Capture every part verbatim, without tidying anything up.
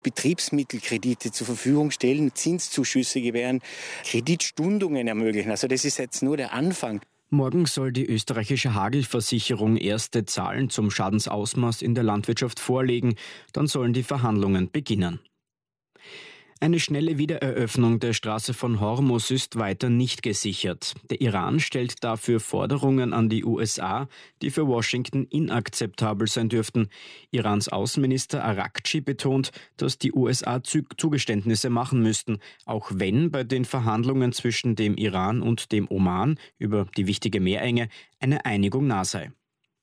Betriebsmittelkredite zur Verfügung stellen, Zinszuschüsse gewähren, Kreditstundungen ermöglichen. Also das ist jetzt nur der Anfang. Morgen soll die österreichische Hagelversicherung erste Zahlen zum Schadensausmaß in der Landwirtschaft vorlegen. Dann sollen die Verhandlungen beginnen. Eine schnelle Wiedereröffnung der Straße von Hormuz ist weiter nicht gesichert. Der Iran stellt dafür Forderungen an die U S A, die für Washington inakzeptabel sein dürften. Irans Außenminister Araghchi betont, dass die U S A Zugeständnisse machen müssten, auch wenn bei den Verhandlungen zwischen dem Iran und dem Oman über die wichtige Meerenge eine Einigung nah sei.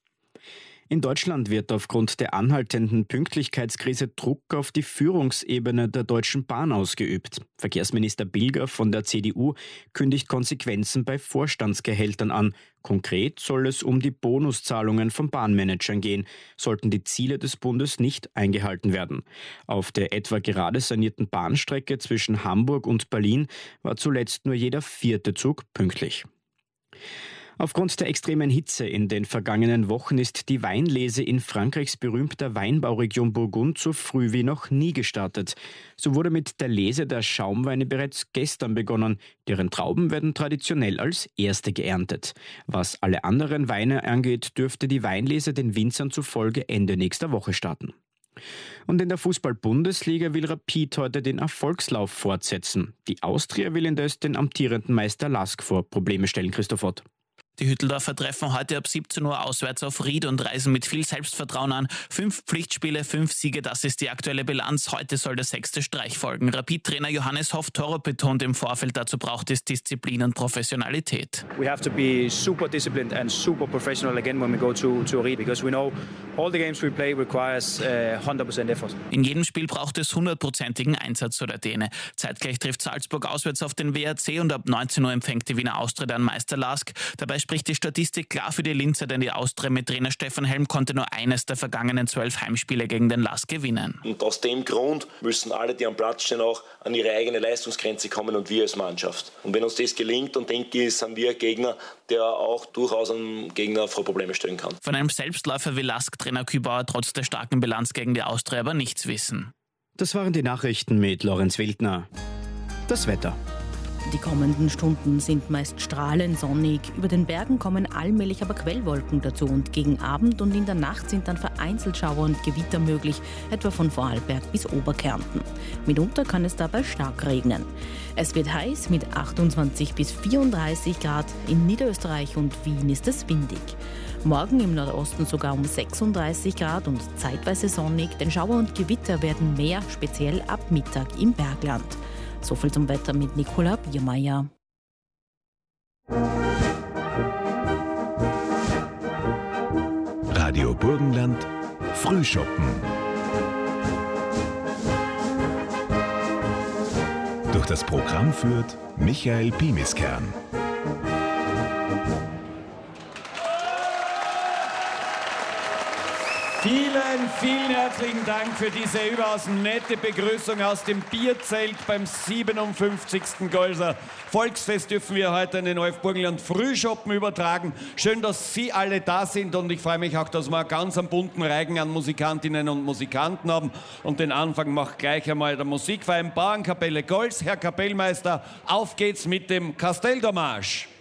In Deutschland wird aufgrund der anhaltenden Pünktlichkeitskrise Druck auf die Führungsebene der Deutschen Bahn ausgeübt. Verkehrsminister Bilger von der C D U kündigt Konsequenzen bei Vorstandsgehältern an. Konkret soll es um die Bonuszahlungen von Bahnmanagern gehen, sollten die Ziele des Bundes nicht eingehalten werden. Auf der etwa gerade sanierten Bahnstrecke zwischen Hamburg und Berlin war zuletzt nur jeder vierte Zug pünktlich. Aufgrund der extremen Hitze in den vergangenen Wochen ist die Weinlese in Frankreichs berühmter Weinbauregion Burgund so früh wie noch nie gestartet. So wurde mit der Lese der Schaumweine bereits gestern begonnen. Deren Trauben werden traditionell als erste geerntet. Was alle anderen Weine angeht, dürfte die Weinlese den Winzern zufolge Ende nächster Woche starten. Und in der Fußball-Bundesliga will Rapid heute den Erfolgslauf fortsetzen. Die Austria will indes den amtierenden Meister Lask vor Probleme stellen, Christoph Ott. Die Hütteldorfer treffen heute ab siebzehn Uhr auswärts auf Ried und reisen mit viel Selbstvertrauen an. Fünf Pflichtspiele, fünf Siege, das ist die aktuelle Bilanz. Heute soll der sechste Streich folgen. Rapid-Trainer Johannes Hoff-Torop betont im Vorfeld, dazu braucht es Disziplin und Professionalität. We have to be super disciplined and super professional again when we go to, to Ried, because we know all the games we play requires uh, hundert percent effort. In jedem Spiel braucht es hundertprozentigen Einsatz, so der Däne. Zeitgleich trifft Salzburg auswärts auf den W R C und ab neunzehn Uhr empfängt die Wiener Austria dann Meister Lask. Dabei spricht die Statistik klar für die Linzer, denn die Austria mit Trainer Stefan Helm konnte nur eines der vergangenen zwölf Heimspiele gegen den Lask gewinnen. Und aus dem Grund müssen alle, die am Platz stehen, auch an ihre eigene Leistungsgrenze kommen und wir als Mannschaft. Und wenn uns das gelingt, dann denke ich, sind wir ein Gegner, der auch durchaus einen Gegner vor Probleme stellen kann. Von einem Selbstläufer wie Lask-Trainer Kübauer trotz der starken Bilanz gegen die Austria aber nichts wissen. Das waren die Nachrichten mit Lorenz Wildner. Das Wetter. Die kommenden Stunden sind meist strahlend sonnig. Über den Bergen kommen allmählich aber Quellwolken dazu und gegen Abend und in der Nacht sind dann vereinzelt Schauer und Gewitter möglich, etwa von Vorarlberg bis Oberkärnten. Mitunter kann es dabei stark regnen. Es wird heiß mit achtundzwanzig bis vierunddreißig Grad. In Niederösterreich und Wien ist es windig. Morgen im Nordosten sogar um sechsunddreißig Grad und zeitweise sonnig, denn Schauer und Gewitter werden mehr, speziell ab Mittag im Bergland. So viel zum Wetter mit Nicola Biermeier. Radio Burgenland Frühschoppen. Durch das Programm führt Michael Piemiskern. Vielen, vielen herzlichen Dank für diese überaus nette Begrüßung aus dem Bierzelt beim siebenundfünfzigsten Golser Volksfest dürfen wir heute in den ORF Burgenland Frühschoppen übertragen. Schön, dass Sie alle da sind und ich freue mich auch, dass wir einen ganz bunten Reigen an Musikantinnen und Musikanten haben. Und den Anfang macht gleich einmal der Musikverein Bauernkapelle Golz. Herr Kapellmeister, auf geht's mit dem Castelldommage.